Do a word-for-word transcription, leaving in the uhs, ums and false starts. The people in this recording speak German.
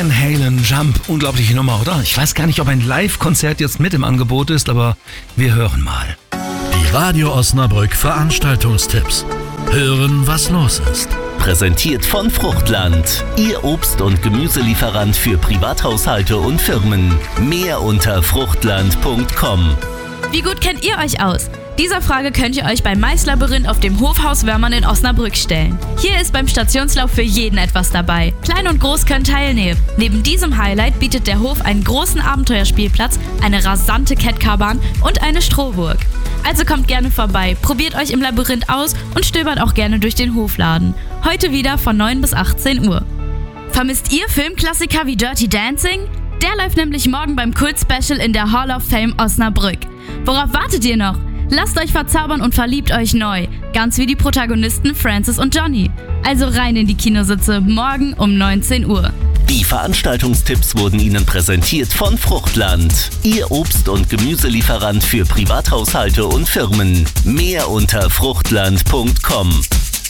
Van Halen, Jump, unglaubliche Nummer, oder? Ich weiß gar nicht, ob ein Live-Konzert jetzt mit im Angebot ist, aber wir hören mal. Die Radio Osnabrück Veranstaltungstipps. Hören, was los ist. Präsentiert von Fruchtland, Ihr Obst- und Gemüselieferant für Privathaushalte und Firmen. Mehr unter fruchtland punkt com. Wie gut kennt ihr euch aus? Dieser Frage könnt ihr euch beim Maislabyrinth auf dem Hofhaus Wörmann in Osnabrück stellen. Hier ist beim Stationslauf für jeden etwas dabei. Klein und groß können teilnehmen. Neben diesem Highlight bietet der Hof einen großen Abenteuerspielplatz, eine rasante Catcarbahn und eine Strohburg. Also kommt gerne vorbei, probiert euch im Labyrinth aus und stöbert auch gerne durch den Hofladen. Heute wieder von neun bis achtzehn Uhr. Vermisst ihr Filmklassiker wie Dirty Dancing? Der läuft nämlich morgen beim Kult-Special in der Hall of Fame Osnabrück. Worauf wartet ihr noch? Lasst euch verzaubern und verliebt euch neu, ganz wie die Protagonisten Francis und Johnny. Also rein in die Kinositze, morgen um neunzehn Uhr. Die Veranstaltungstipps wurden Ihnen präsentiert von Fruchtland, Ihr Obst- und Gemüselieferant für Privathaushalte und Firmen. Mehr unter fruchtland punkt com.